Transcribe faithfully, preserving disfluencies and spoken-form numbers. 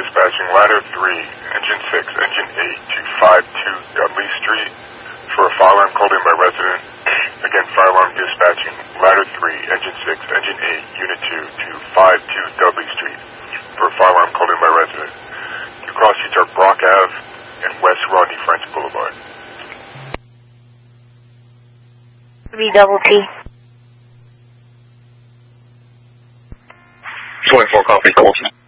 dispatching ladder three, engine six, engine eight to five two Dudley Street for a fire alarm called in by resident. Again, fire alarm dispatching ladder three, engine six, engine eight, unit two to five two Dudley Street for a fire alarm called in by resident. Your cross streets are Brock Ave and West Rodney French Boulevard. three double T. twenty-four copy, double T.